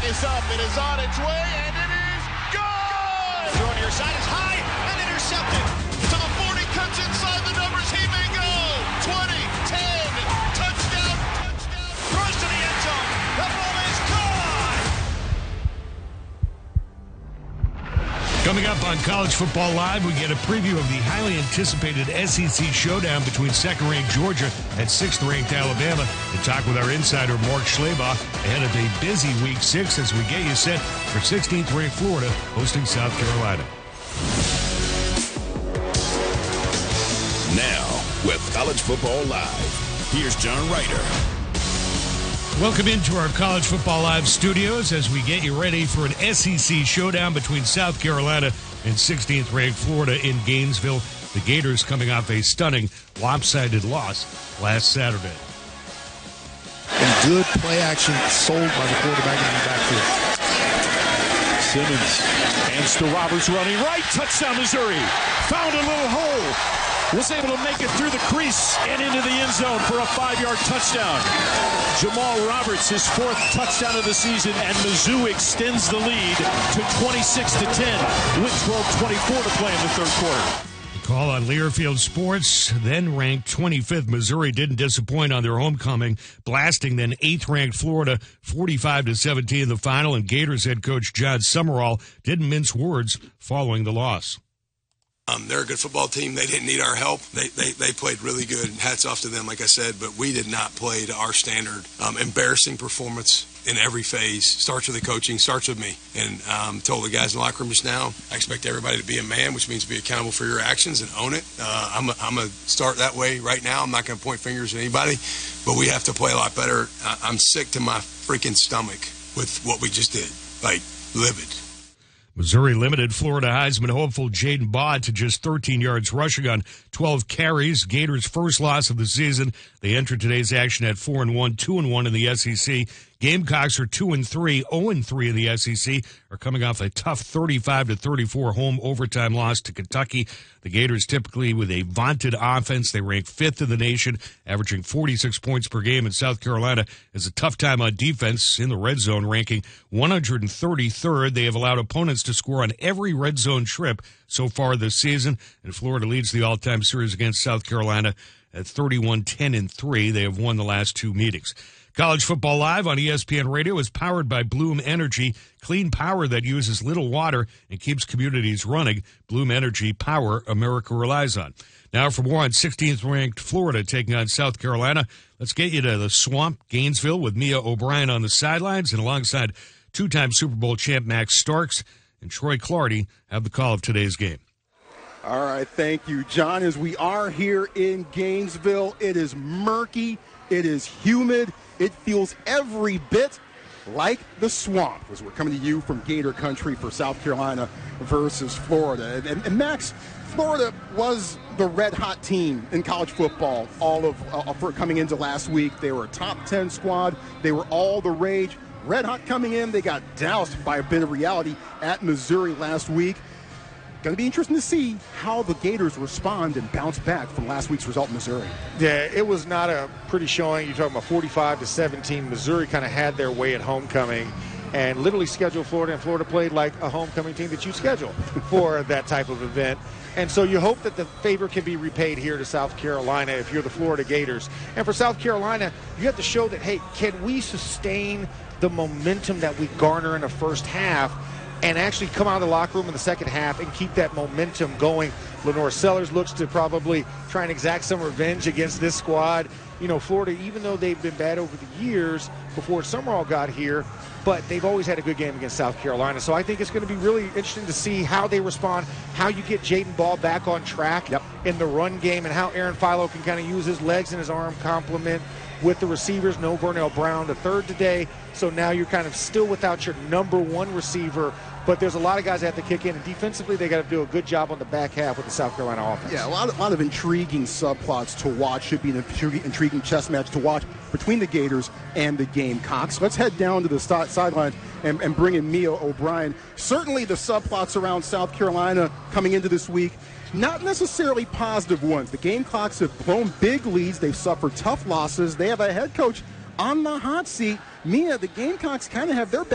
is up. It is on its way, and it is gone! Throw on your side is high and intercepted. To the 40, cuts inside the numbers. He may go. 20, 10, touchdown. Throws to the end zone. The ball is gone! Coming up on College Football Live, we get a preview of the highly anticipated SEC showdown between second-ranked Georgia and sixth-ranked Alabama, and talk with our insider Mark Schlabach ahead of a busy Week 6 as we get you set for 16th-ranked Florida hosting South Carolina. Now, with College Football Live, here's John Ryder. Welcome into our College Football Live studios as we get you ready for an SEC showdown between South Carolina and 16th-ranked Florida in Gainesville. The Gators coming off a stunning lopsided loss last Saturday. And good play action sold by the quarterback in the backfield. Simmons hands to Roberts running right. Touchdown, Missouri. Found a little hole. Was able to make it through the crease and into the end zone for a 5-yard touchdown. Jamal Roberts, his 4th touchdown of the season, and Mizzou extends the lead to 26-10 with 12:24 to play in the third quarter. Call on Learfield Sports. Then ranked 25th Missouri didn't disappoint on their homecoming, blasting then 8th-ranked Florida 45-17 in the final, and Gators head coach John Summerall didn't mince words following the loss. They're a good football team. They didn't need our help. They played really good. Hats off to them, like I said, but we did not play to our standard. Embarrassing performance in every phase. Starts with the coaching, starts with me. And told the guys in the locker room just now, I expect everybody to be a man, which means be accountable for your actions and own it. I'm going to start that way right now. I'm not going to point fingers at anybody, but we have to play a lot better. I'm sick to my freaking stomach with what we just did. Like, livid. Missouri limited Florida Heisman hopeful Jaden Baugh to just 13 yards rushing on 12 carries. Gators' first loss of the season. They entered today's action at 4-1, 2-1 in the SEC. Gamecocks are 2-3, 0-3 in the SEC, are coming off a tough 35-34 home overtime loss to Kentucky. The Gators typically with a vaunted offense. They rank 5th in the nation, averaging 46 points per game. And South Carolina has a tough time on defense in the red zone, ranking 133rd. They have allowed opponents to score on every red zone trip so far this season. And Florida leads the all-time series against South Carolina at 31-10-3. They have won the last 2 meetings. College Football Live on ESPN Radio is powered by Bloom Energy, clean power that uses little water and keeps communities running. Bloom Energy, power America relies on. Now for more on 16th-ranked Florida taking on South Carolina, let's get you to the Swamp, Gainesville, with Mia O'Brien on the sidelines, and alongside 2-time Super Bowl champ Max Starks and Troy Clardy have the call of today's game. All right, thank you, John. As we are here in Gainesville, it is murky, it is humid. It feels every bit like the Swamp as we're coming to you from Gator Country for South Carolina versus Florida. And Max, Florida was the red-hot team in college football for coming into last week. They were a top 10 squad. They were all the rage. Red-hot coming in. They got doused by a bit of reality at Missouri last week. Going to be interesting to see how the Gators respond and bounce back from last week's result in Missouri. Yeah, it was not a pretty showing. You're talking about 45-17. Missouri kind of had their way at homecoming and literally scheduled Florida, and Florida played like a homecoming team that you schedule for that type of event. And so you hope that the favor can be repaid here to South Carolina if you're the Florida Gators. And for South Carolina, you have to show that, hey, can we sustain the momentum that we garner in the first half and actually come out of the locker room in the second half and keep that momentum going. Lenore Sellers looks to probably try and exact some revenge against this squad. You know, Florida, even though they've been bad over the years before Summerall got here, but they've always had a good game against South Carolina. So I think it's going to be really interesting to see how they respond, how you get Jaden Ball back on track in the run game, and how Aaron Philo can kind of use his legs and his arm complement with the receivers. No Vernell Brown, the third today. So now you're kind of still without your number one receiver, but there's a lot of guys that have to kick in, and defensively they got to do a good job on the back half with the South Carolina offense. Yeah, a lot of intriguing subplots to watch. Should be an intriguing chess match to watch between the Gators and the Gamecocks. Let's head down to the sideline and bring in Mia O'Brien. Certainly the subplots around South Carolina coming into this week, not necessarily positive ones. The Gamecocks have blown big leads. They've suffered tough losses. They have a head coach on the hot seat. Mia, the Gamecocks kind of have their